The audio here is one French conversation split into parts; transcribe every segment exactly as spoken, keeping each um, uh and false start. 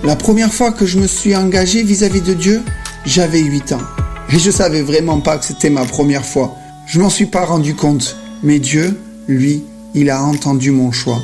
La première fois que je me suis engagé vis-à-vis de Dieu, j'avais huit ans. Et je savais vraiment pas que c'était ma première fois. Je m'en suis pas rendu compte. Mais Dieu, lui, il a entendu mon choix.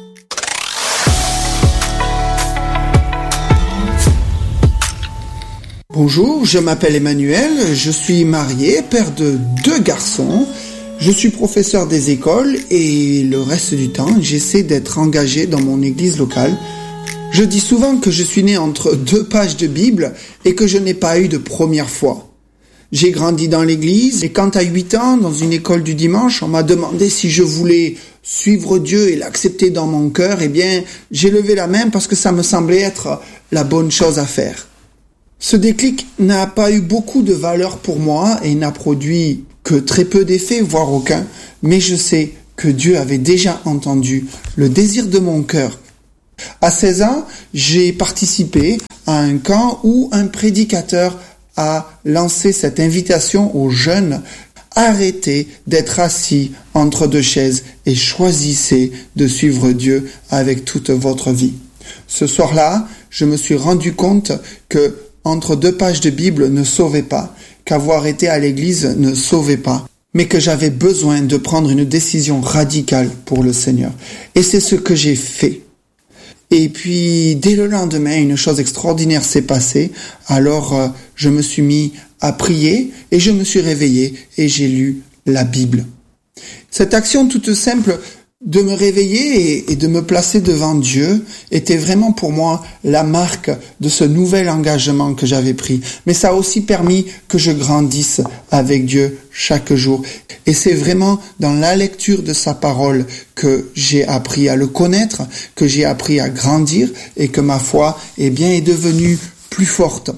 Bonjour, je m'appelle Emmanuel, je suis marié, père de deux garçons. Je suis professeur des écoles et le reste du temps, j'essaie d'être engagé dans mon église locale. Je dis souvent que je suis né entre deux pages de Bible et que je n'ai pas eu de première fois. J'ai grandi dans l'église et quand à huit ans, dans une école du dimanche, on m'a demandé si je voulais suivre Dieu et l'accepter dans mon cœur, eh bien, j'ai levé la main parce que ça me semblait être la bonne chose à faire. Ce déclic n'a pas eu beaucoup de valeur pour moi et n'a produit que très peu d'effets, voire aucun, mais je sais que Dieu avait déjà entendu le désir de mon cœur. À seize ans, j'ai participé à un camp où un prédicateur a lancé cette invitation aux jeunes: arrêtez d'être assis entre deux chaises et choisissez de suivre Dieu avec toute votre vie. Ce soir-là, je me suis rendu compte que entre deux pages de Bible ne sauvait pas, qu'avoir été à l'église ne sauvait pas, mais que j'avais besoin de prendre une décision radicale pour le Seigneur. Et c'est ce que j'ai fait. Et puis, dès le lendemain, une chose extraordinaire s'est passée. Alors, euh, je me suis mis à prier et je me suis réveillé et j'ai lu la Bible. Cette action toute simple de me réveiller et, et de me placer devant Dieu était vraiment pour moi la marque de ce nouvel engagement que j'avais pris. Mais ça a aussi permis que je grandisse avec Dieu chaque jour. Et c'est vraiment dans la lecture de sa parole que j'ai appris à le connaître, que j'ai appris à grandir et que ma foi, eh bien, est devenue plus forte.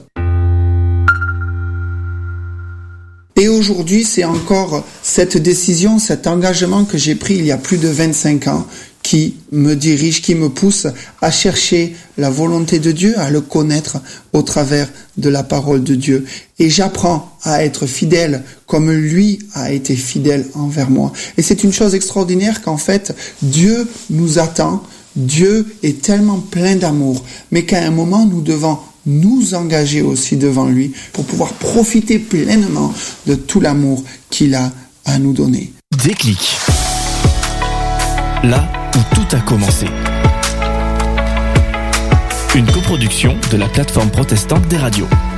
Et aujourd'hui, c'est encore cette décision, cet engagement que j'ai pris il y a plus de vingt-cinq ans qui me dirige, qui me pousse à chercher la volonté de Dieu, à le connaître au travers de la parole de Dieu. Et j'apprends à être fidèle comme lui a été fidèle envers moi. Et c'est une chose extraordinaire qu'en fait, Dieu nous attend. Dieu est tellement plein d'amour, mais qu'à un moment, nous devons nous engager aussi devant lui pour pouvoir profiter pleinement de tout l'amour qu'il a à nous donner. Déclic. Là où tout a commencé. Une coproduction de la plateforme protestante des radios.